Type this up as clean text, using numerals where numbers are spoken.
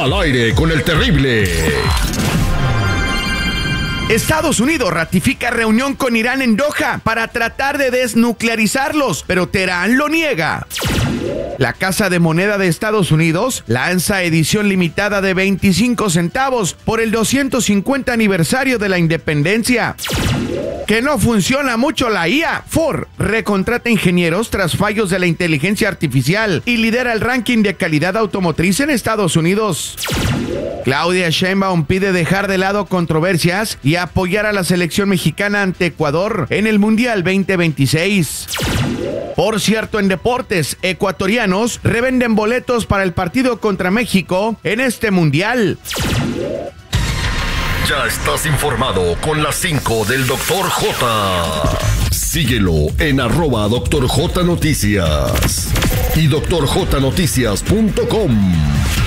Al aire con el terrible. Estados Unidos ratifica reunión con Irán en Doha para tratar de desnuclearizarlos, pero Teherán lo niega. La Casa de Moneda de Estados Unidos lanza edición limitada de 25 centavos por el 250 aniversario de la independencia. Que no funciona mucho la IA. Ford recontrata ingenieros tras fallos de la inteligencia artificial y lidera el ranking de calidad automotriz en Estados Unidos. Claudia Sheinbaum pide dejar de lado controversias y apoyar a la selección mexicana ante Ecuador en el Mundial 2026. Por cierto, en deportes, ecuatorianos revenden boletos para el partido contra México en este Mundial. Ya estás informado con las 5 del Dr. J. Síguelo en @Dr. J Noticias y drjnoticias.com.